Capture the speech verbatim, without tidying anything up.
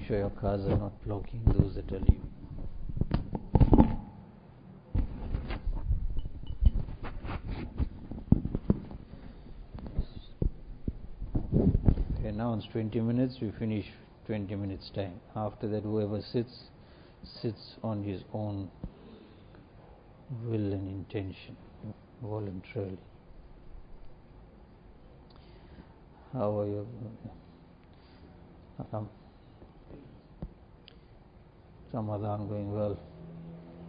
sure your cars are not blocking those that are leaving. Okay, now it's twenty minutes, we finish twenty minutes time. After that, whoever sits, sits on his own will and intention, voluntarily. How are you? Um, Ramadan going well?